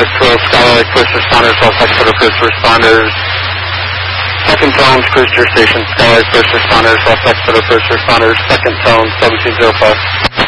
Enterprise 12, Skylark first responders, all Foxtrot first responders. Second tone, cruise to your station, Skylark first responders, all Foxtrot first responders. Second tone, 1705.